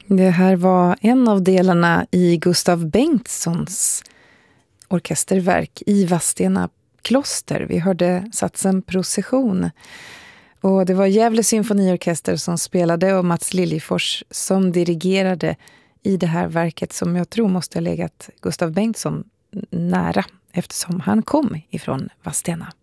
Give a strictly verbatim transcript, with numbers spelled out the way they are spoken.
Det här var en av delarna i Gustav Bengtssons orkesterverk i Vadstena kloster. Vi hörde satsen Procession. Och det var Gävle symfoniorkester som spelade och Mats Liljefors som dirigerade i det här verket som jag tror måste ha legat Gustav Bengtsson nära eftersom han kom ifrån Vadstena.